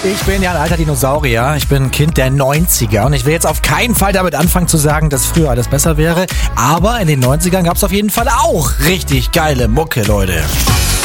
Ich bin ja ein alter Dinosaurier. Ich bin ein Kind der 90er und ich will jetzt auf keinen Fall damit anfangen zu sagen, dass früher alles besser wäre. Aber in den 90ern gab es auf jeden Fall auch richtig geile Mucke, Leute.